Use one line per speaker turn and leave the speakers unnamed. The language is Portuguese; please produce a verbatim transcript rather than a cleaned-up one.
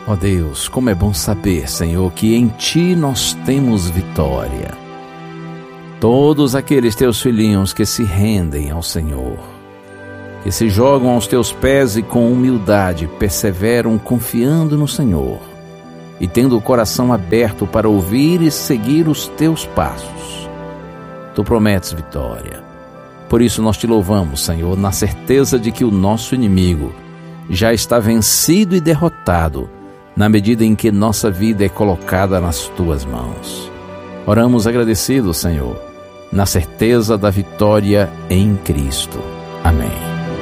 Ó Deus, como é bom saber, Senhor, que em Ti nós temos vitória. Todos aqueles Teus filhinhos que se rendem ao Senhor, que se jogam aos Teus pés e com humildade perseveram confiando no Senhor e tendo o coração aberto para ouvir e seguir os Teus passos. Tu prometes vitória. Por isso nós Te louvamos, Senhor, na certeza de que o nosso inimigo já está vencido e derrotado, na medida em que nossa vida é colocada nas Tuas mãos. Oramos agradecidos, Senhor, na certeza da vitória em Cristo. Amém.